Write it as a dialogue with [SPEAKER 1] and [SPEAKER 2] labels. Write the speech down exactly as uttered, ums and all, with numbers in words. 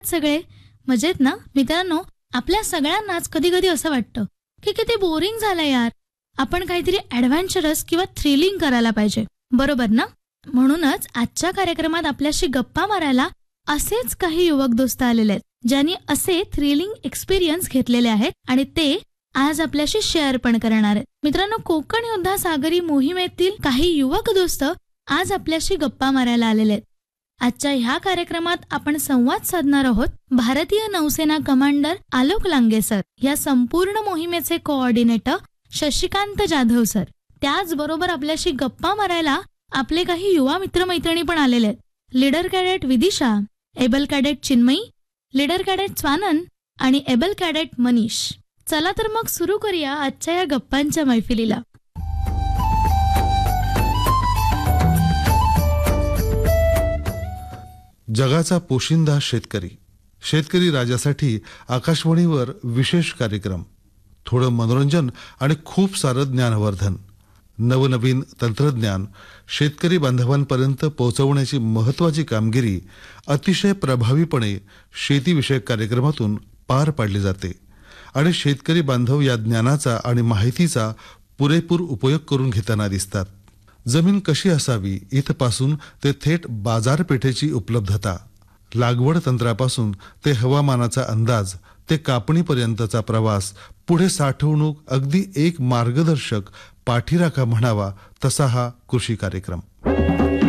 [SPEAKER 1] सगळे मजेत ना? मित्रांनो, आपल्या सगळ्यांनाच कधी कधी असं वाटतं की किती बोरिंग झालं यार, आपण काहीतरी ॲडव्हेंचरस किंवा थ्रिलिंग करायला पाहिजे, बरोबर ना? म्हणूनच आजच्या कार्यक्रमात आपल्याशी गप्पा मारायला असेच काही युवक दोस्त आलेले आहेत, ज्यांनी असे थ्रिलिंग एक्सपिरियन्स घेतलेले आहेत आणि ते आज आपल्याशी शेअर पण करणार आहेत. मित्रांनो, कोकण योद्धा सागरी मोहिमेतील काही युवक दोस्त आज आपल्याशी गप्पा मारायला आलेले आहेत. आजच्या ह्या कार्यक्रमात आपण संवाद साधणार आहोत भारतीय नौसेना कमांडर आलोक लांगे सर, या संपूर्ण मोहिमेचे कोऑर्डिनेटर शशिकांत जाधव सर. त्याचबरोबर आपल्याशी गप्पा मारायला आपले काही युवा मित्रमैत्रिणी पण आलेले आहेत. Leader cadet Vidisha, able cadet Chinmayi, leader cadet Swanand आणि एबल कॅडेट मनीष. चला तर मग सुरू करूया आजच्या या गप्पांच्या मैफिलीला.
[SPEAKER 2] जगाचा पोशिंदा शेतकरी. शेतकरी राजासाठी आकाशवाणीवर विशेष कार्यक्रम, थोडं मनोरंजन आणि खूप सारं ज्ञानवर्धन. नवनवीन तंत्रज्ञान शेतकरी बांधवांपर्यंत पोहोचवण्याची महत्त्वाची कामगिरी अतिशय प्रभावीपणे शेतीविषयक कार्यक्रमातून पार पाडली जाते आणि शेतकरी बांधव या ज्ञानाचा आणि माहितीचा पुरेपूर उपयोग करून घेताना दिसतात. जमीन कशी असावी इथपासून ते थेट बाजारपेठेची उपलब्धता, लागवड तंत्रापासून ते हवामानाचा अंदाज ते कापणीपर्यंतचा प्रवास, पुढे साठवणूक, अगदी एक मार्गदर्शक पाठीराखा म्हणावा तसा हा कृषी कार्यक्रम.